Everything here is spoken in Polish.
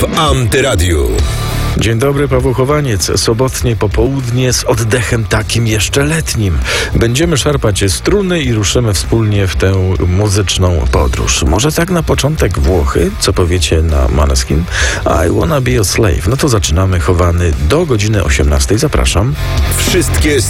w Antyradiu. Dzień dobry, Paweł Chowaniec. Sobotnie popołudnie z oddechem takim jeszcze letnim. Będziemy szarpać struny i ruszymy wspólnie w tę muzyczną podróż. Może tak na początek Włochy? Co powiecie na Måneskin? I wanna be a slave. No to zaczynamy, Chowany, do godziny 18. Zapraszam. Wszystkie